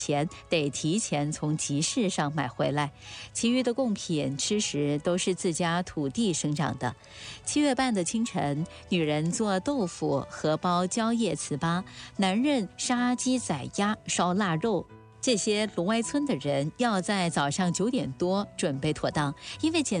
前得提前从集市上买回来，其余的贡品、吃食都是自家土地生长的。7月半的清晨，女人做豆腐、荷包、蕉叶、糍粑，男人杀鸡宰鸭、烧腊肉。这些芦歪村的人要在早上9点多准备妥当，因为